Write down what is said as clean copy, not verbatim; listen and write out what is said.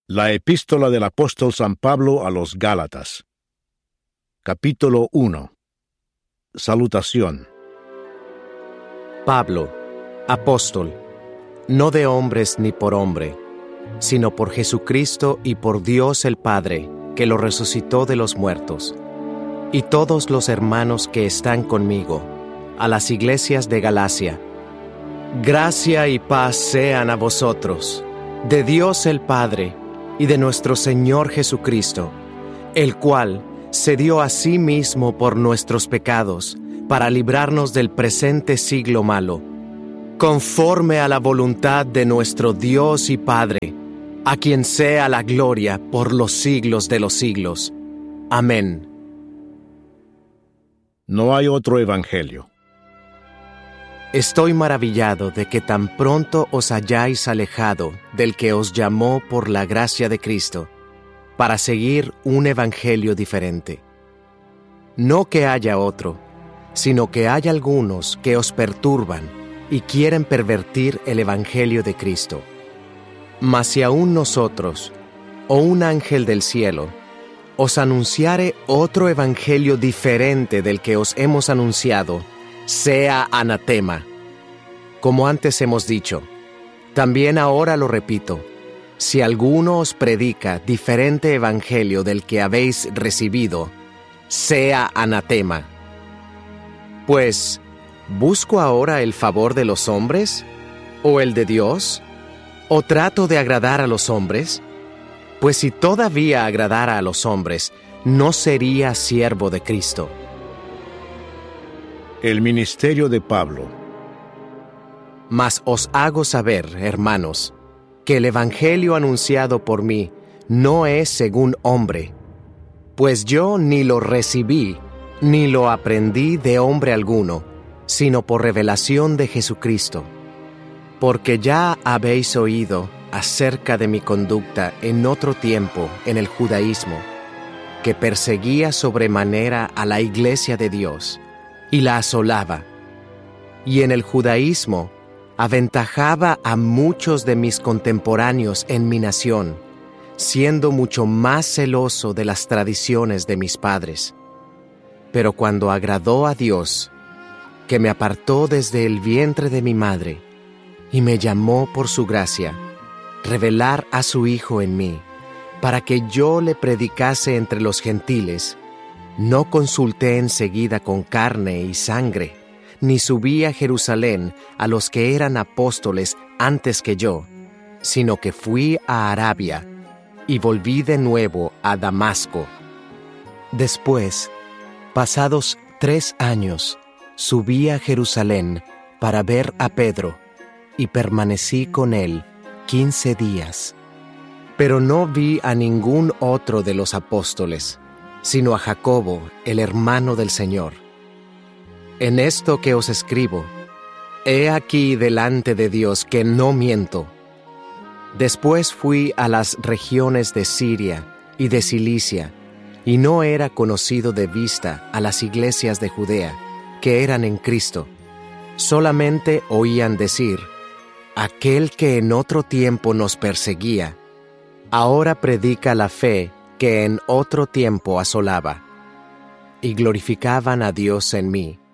La epístola del apóstol San Pablo a los Gálatas. Capítulo 1. Salutación. Pablo, apóstol, no de hombres ni por hombre, sino por Jesucristo y por Dios el Padre, que lo resucitó de los muertos, y todos los hermanos que están conmigo, a las iglesias de Galacia. Gracia y paz sean a vosotros, de Dios el Padre, y de nuestro Señor Jesucristo, el cual se dio a sí mismo por nuestros pecados, para librarnos del presente siglo malo, conforme a la voluntad de nuestro Dios y Padre, a quien sea la gloria por los siglos de los siglos. Amén. No hay otro evangelio. Estoy maravillado de que tan pronto os hayáis alejado del que os llamó por la gracia de Cristo, para seguir un evangelio diferente. No que haya otro, sino que hay algunos que os perturban y quieren pervertir el evangelio de Cristo. Mas si aún nosotros, o un ángel del cielo, os anunciare otro evangelio diferente del que os hemos anunciado, sea anatema. Como antes hemos dicho, también ahora lo repito, si alguno os predica diferente evangelio del que habéis recibido, sea anatema. Pues, ¿busco ahora el favor de los hombres, o el de Dios? ¿O trato de agradar a los hombres? Pues si todavía agradara a los hombres, no sería siervo de Cristo. El ministerio de Pablo. Mas os hago saber, hermanos, que el evangelio anunciado por mí no es según hombre, pues yo ni lo recibí, ni lo aprendí de hombre alguno, sino por revelación de Jesucristo. Porque ya habéis oído acerca de mi conducta en otro tiempo en el judaísmo, que perseguía sobremanera a la iglesia de Dios, y la asolaba, y en el judaísmo aventajaba a muchos de mis contemporáneos en mi nación, siendo mucho más celoso de las tradiciones de mis padres. Pero cuando agradó a Dios, que me apartó desde el vientre de mi madre, y me llamó por su gracia, revelar a su Hijo en mí, para que yo le predicase entre los gentiles, no consulté enseguida con carne y sangre, ni subí a Jerusalén a los que eran apóstoles antes que yo, sino que fui a Arabia, y volví de nuevo a Damasco. Después, pasados 3 años, subí a Jerusalén para ver a Pedro, y permanecí con él 15 días. Pero no vi a ningún otro de los apóstoles, sino a Jacobo, el hermano del Señor. En esto que os escribo, he aquí delante de Dios que no miento. Después fui a las regiones de Siria y de Cilicia, y no era conocido de vista a las iglesias de Judea, que eran en Cristo. Solamente oían decir, aquel que en otro tiempo nos perseguía, ahora predica la fe que en otro tiempo asolaba. Y glorificaban a Dios en mí,